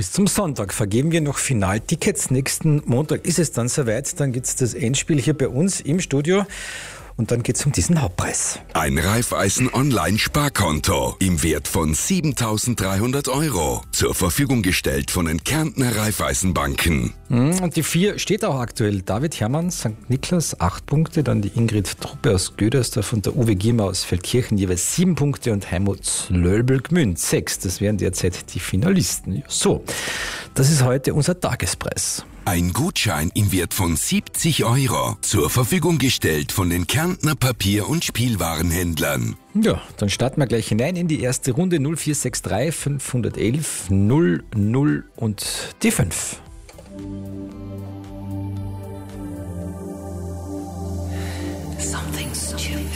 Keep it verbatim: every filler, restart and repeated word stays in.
bis zum Sonntag vergeben wir noch Finaltickets. Nächsten Montag ist es dann soweit. Dann gibt es das Endspiel hier bei uns im Studio. Und dann geht es um diesen Hauptpreis. Ein Raiffeisen-Online-Sparkonto im Wert von siebentausenddreihundert Euro. Zur Verfügung gestellt von den Kärntner Raiffeisenbanken. Und die vier steht auch aktuell. David Herrmann, Sankt Niklas, acht Punkte. Dann die Ingrid Truppe aus Gödersdorf und der Uwe Giemer aus Feldkirchen, jeweils sieben Punkte. Und Heimut Löbel-Gmünd, sechs. Das wären derzeit die Finalisten. So, das ist heute unser Tagespreis. Ein Gutschein im Wert von siebzig Euro. Zur Verfügung gestellt von den Kärntner Papier- und Spielwarenhändlern. Ja, dann starten wir gleich hinein in die erste Runde. null vier sechs drei fünf eins eins null null und die fünf.